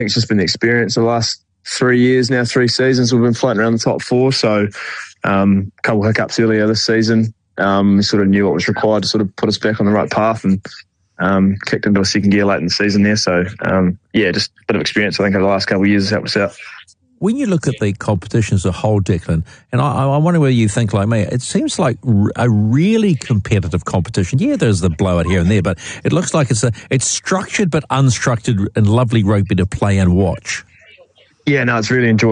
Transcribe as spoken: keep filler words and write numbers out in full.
it's just been the experience the last three years now, three seasons. We've been floating around the top four, so um, a couple of hiccups earlier this season. Um, we sort of knew what was required to sort of put us back on the right path, and um, kicked into a second gear late in the season there. So, um, yeah, just a bit of experience, I think, over the last couple of years has helped us out. When you look at the competition as a whole, Declan, and I, I wonder whether you think like me, it seems like a really competitive competition. Yeah, there's the blowout here and there, but it looks like it's a it's structured but unstructured and lovely rugby to play and watch. Yeah, no, it's really enjoyable.